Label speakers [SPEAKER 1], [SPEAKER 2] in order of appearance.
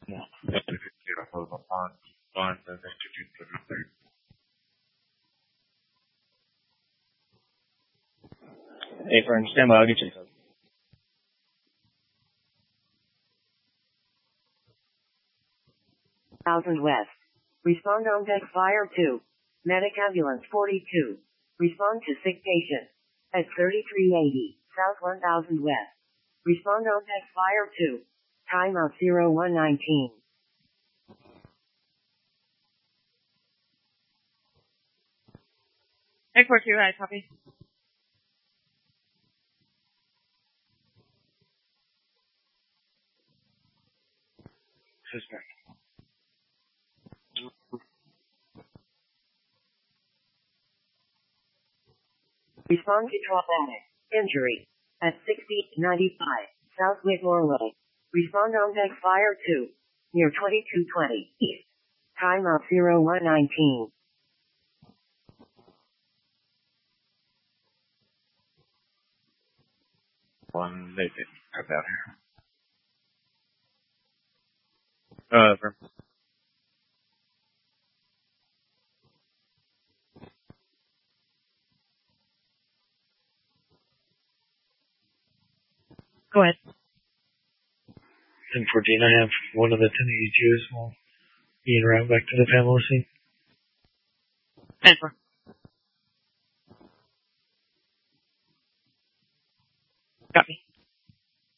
[SPEAKER 1] Hey, Fern, stand by. I'll get you the code.
[SPEAKER 2] 1000 West. Respond on deck fire 2. Medic ambulance 42. Respond to sick patient. At 3380, South 1000 West. Respond on deck fire 2. Timeout 0119.
[SPEAKER 3] Airport 2, I copy.
[SPEAKER 1] Suspect.
[SPEAKER 2] Respond to traumatic injury at 6095 South Whitmore Way. Respond on deck fire 2 near 2220 East. Timeout 0119.
[SPEAKER 1] One, they didn't have that here.
[SPEAKER 3] Go ahead.
[SPEAKER 4] 1014, I have one of the 1082s will be en route back to the family scene.
[SPEAKER 3] 10-4. Copy.